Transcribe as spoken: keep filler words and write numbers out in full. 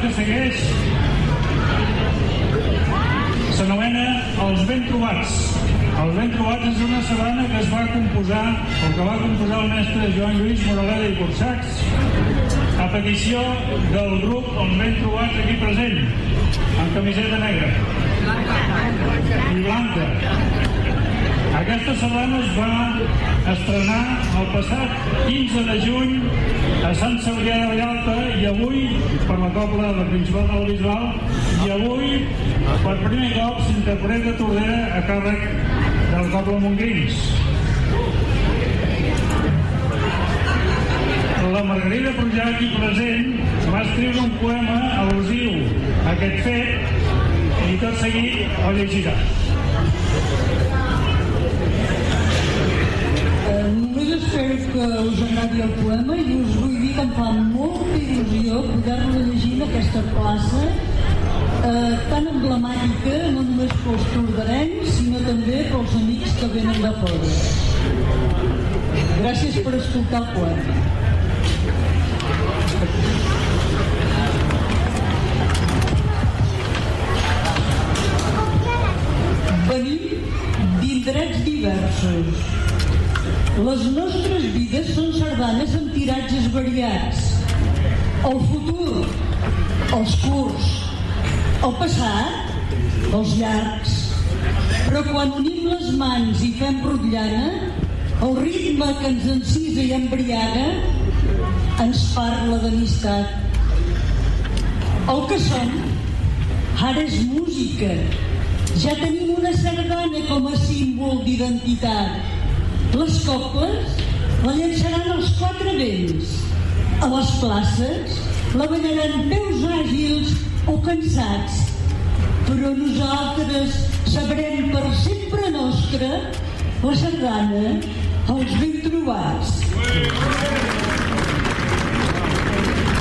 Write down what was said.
que segueix s'anomena Els Ben Trobats. Els Ben Trobats és una sardana que es va composar, o que va composar el mestre Joan Lluís Moraleda i Bursacs, a petició del grup Els Ben Trobats aquí present, amb camiseta negra i blanca. Aquesta sardana es va estrenar el passat quinze de juny a Sant Cebrià de Vallalta i avui, per la cobla de la Principal del Bisbal, i avui, per primer cop, s'interpreta a Tordera a càrrec del Cobla Montgrins. La Margarida Prujà, aquí present, va escriure un poema al·lusiu a aquest fet i tot seguit el llegirà. Només espero que us agradi el poema i us vull dir que em fa molta il·lusió poder-lo llegir en aquesta plaça eh, tan emblemàtica, no només pels torderencs, sinó també pels amics que venen de fora. Gràcies per escoltar el poema. Venim d'indrets diversos. Les nostres vides són sardanes amb tiratges variats. El futur, els curts, el passat, els llargs. Però quan unim les mans i fem rotllana, el ritme que ens encisa i embriaga ens parla d'amistat. El que som ara és música. Ja tenim una sardana com a símbol d'identitat. Les coples la llançaran als quatre vents. A les places la ballaran peus àgils o cansats. Però nosaltres sabrem per sempre nostra la sardana, Els Ben Trobats.